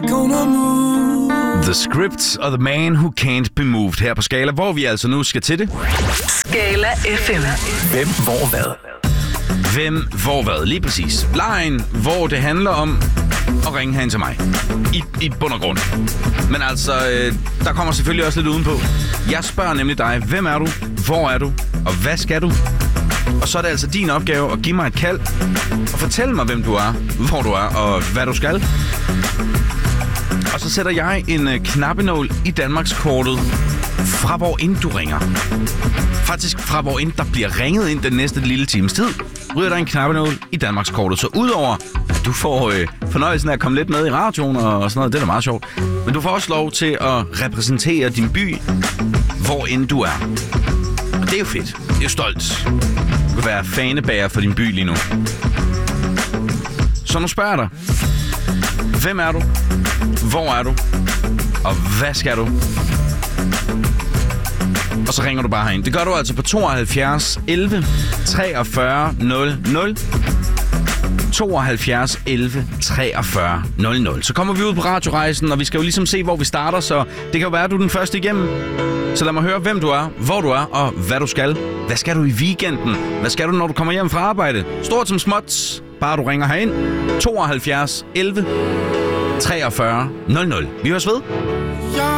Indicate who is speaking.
Speaker 1: gonna move.
Speaker 2: The Script og The Man Who Can't Be Moved her på Skala, hvor vi altså nu skal til det.
Speaker 3: Skala FM.
Speaker 4: Hvem, hvor, hvad?
Speaker 2: Hvem, hvor, hvad? Lige præcis. Lejen, hvor det handler om at ringe hen til mig. I bund og grund. Men altså, der kommer selvfølgelig også lidt udenpå. Jeg spørger nemlig dig, hvem er du? Hvor er du? Og hvad skal du? Og så er det altså din opgave at give mig et kald og fortælle mig, hvem du er, hvor du er og hvad du skal. Og så sætter jeg en knappenål i Danmarkskortet fra hvor end du ringer. Faktisk fra hvor end der bliver ringet ind den næste lille times tid, ryger der en knappenål i Danmarkskortet. Så udover at du får fornøjelsen af at komme lidt med i radioen og sådan noget, det er da meget sjovt. Men du får også lov til at repræsentere din by, hvor end du er. Og det er jo fedt. Det er jo stolt. Du kan være fanebærer for din by lige nu. Så nu spørger jeg dig. Hvem er du? Hvor er du? Og hvad skal du? Og så ringer du bare herind. Det gør du altså på 72 11 43 00. 72 11 43 00. Så kommer vi ud på radiorejsen, og vi skal jo ligesom se, hvor vi starter, så det kan jo være, at du er den første igennem. Så lad mig høre, hvem du er, hvor du er, og hvad du skal. Hvad skal du i weekenden? Hvad skal du, når du kommer hjem fra arbejde? Stort som småt. Bare du ringer herind. 72 11 43 00. Vi høres ved.